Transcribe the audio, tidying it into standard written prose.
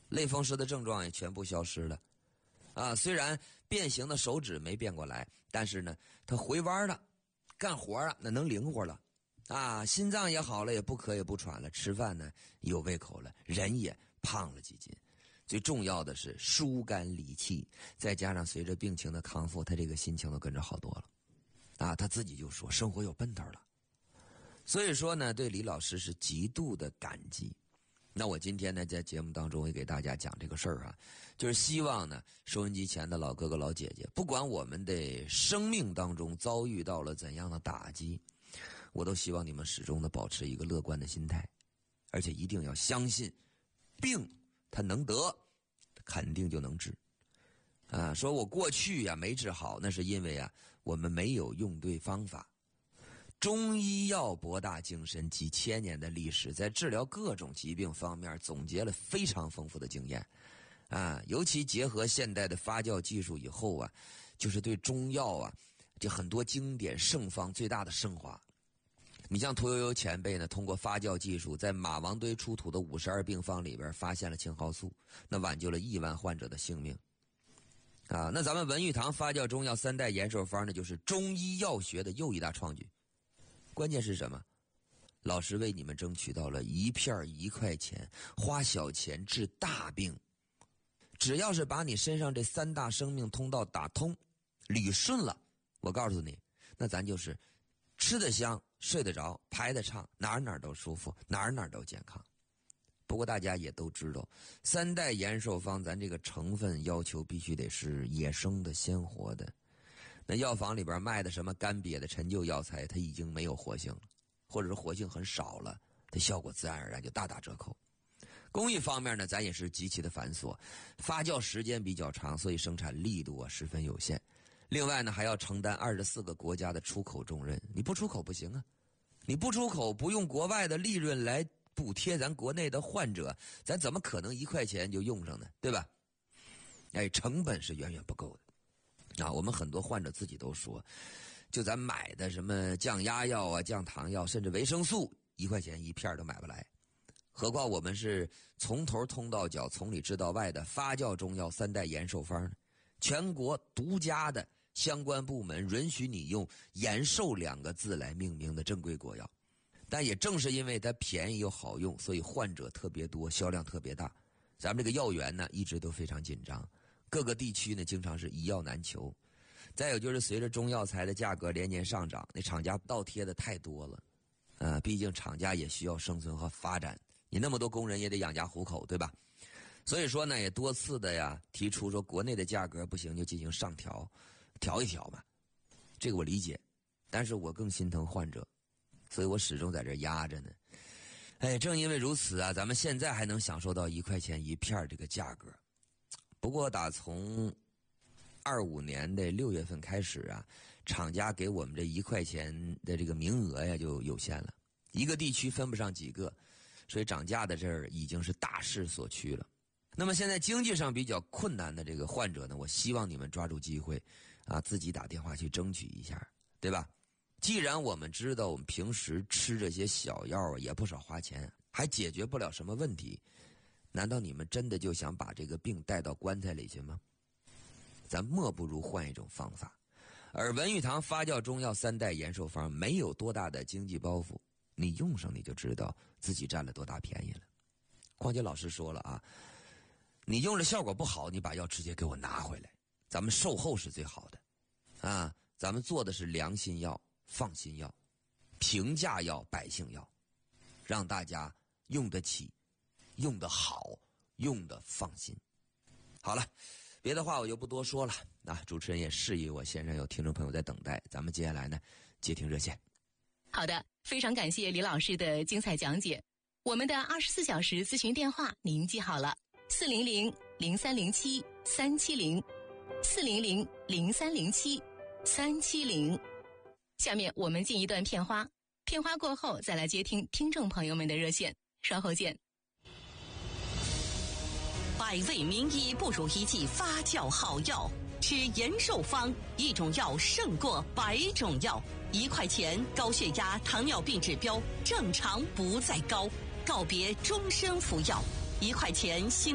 类风湿的症状也全部消失了。虽然变形的手指没变过来，但是呢，他回弯了，干活了，那能灵活了。心脏也好了，也不咳也不喘了，吃饭呢有胃口了，人也胖了几斤。最重要的是疏肝理气，再加上随着病情的康复，他这个心情都跟着好多了。他自己就说生活有奔头了。所以说呢，对李老师是极度的感激。那我今天呢，在节目当中也给大家讲这个事儿就是希望呢，收音机前的老哥哥老姐姐，不管我们的生命当中遭遇到了怎样的打击，我都希望你们始终的保持一个乐观的心态，而且一定要相信，病它能得，肯定就能治。说我过去没治好，那是因为我们没有用对方法。中医药博大精深，几千年的历史，在治疗各种疾病方面总结了非常丰富的经验。尤其结合现代的发酵技术以后就是对中药这很多经典圣方最大的升华。你像屠呦呦前辈呢，通过发酵技术，在马王堆出土的52病方里边发现了青蒿素，那挽救了亿万患者的性命。那咱们文玉堂发酵中药3代延寿方呢，就是中医药学的又一大创举。关键是什么？老师为你们争取到了一片1块钱，花小钱治大病。只要是把你身上这3大生命通道打通，捋顺了，我告诉你，那咱就是吃得香，睡得着，排得畅，哪儿都舒服，哪儿都健康。不过大家也都知道，3代延寿方咱这个成分要求必须得是野生的鲜活的。那药房里边卖的什么干瘪的陈旧药材，它已经没有活性了，或者是活性很少了，它效果自然而然就大打折扣。工艺方面呢，咱也是极其的繁琐，发酵时间比较长，所以生产力度十分有限。另外呢，还要承担24个国家的出口重任，你不出口不行你不出口，不用国外的利润来补贴咱国内的患者，咱怎么可能1块钱就用上呢？对吧？成本是远远不够的。我们很多患者自己都说，就咱买的什么降压药降糖药，甚至维生素1块钱一片都买不来，何况我们是从头通到脚，从里治到外的发酵中药3代延寿方呢？全国独家的相关部门允许你用延寿2个字来命名的正规国药。但也正是因为它便宜又好用，所以患者特别多，销量特别大。咱们这个药源呢一直都非常紧张，各个地区呢经常是一药难求。再有就是随着中药材的价格连年上涨，那厂家倒贴的太多了。毕竟厂家也需要生存和发展，你那么多工人也得养家糊口，对吧？所以说呢，也多次的提出说国内的价格不行就进行上调，调一调嘛。这个我理解，但是我更心疼患者，所以我始终在这压着呢。正因为如此咱们现在还能享受到1块钱一片这个价格。不过打从25年的6月份开始厂家给我们这1块钱的这个名额就有限了，一个地区分不上几个，所以涨价的这儿已经是大势所趋了。那么现在经济上比较困难的这个患者呢，我希望你们抓住机会自己打电话去争取一下，对吧？既然我们知道我们平时吃这些小药也不少花钱，还解决不了什么问题，难道你们真的就想把这个病带到棺材里去吗？咱莫不如换一种方法。而文玉堂发酵中药3代延寿方没有多大的经济包袱，你用上你就知道自己占了多大便宜了。况且老师说了你用了效果不好，你把药直接给我拿回来，咱们售后是最好的咱们做的是良心药、放心药、平价药、百姓药，让大家用得起、用得好、用得放心。好了，别的话我就不多说了。主持人也示意我线上有听众朋友在等待，咱们接下来呢接听热线。 好的，非常感谢李老师的精彩讲解。我们的24小时咨询电话您记好了，400-0307-370，400-0307-370。下面我们进一段片花，片花过后再来接听听众朋友们的热线，稍后见。 百味名医不如一剂发酵好药，吃延寿方，一种药胜过100种药。1块钱，高血压、糖尿病指标正常不再高，告别终身服药。1块钱